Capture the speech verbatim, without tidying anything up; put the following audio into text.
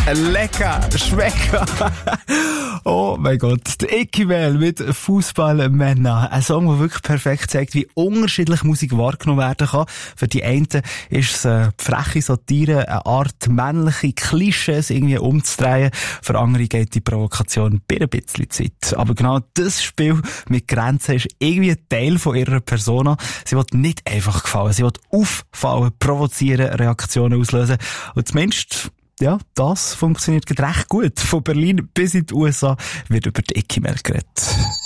Lecker, schmecker. Oh mein Gott, der Icky-Mail mit Fußballmänner. Ein Song, der wirklich perfekt zeigt, wie unterschiedlich Musik wahrgenommen werden kann. Für die einen ist es eine freche Satire, eine Art männliche Klischees irgendwie umzudrehen. Für andere geht die Provokation bei ein bisschen Zeit. Aber genau das Spiel mit Grenzen ist irgendwie ein Teil von ihrer Persona. Sie will nicht einfach gefallen, sie will auffallen, provozieren, Reaktionen auslösen. Und zumindest ja, das funktioniert recht gut. Von Berlin bis in die U S A wird über die Icky-Mail geredet.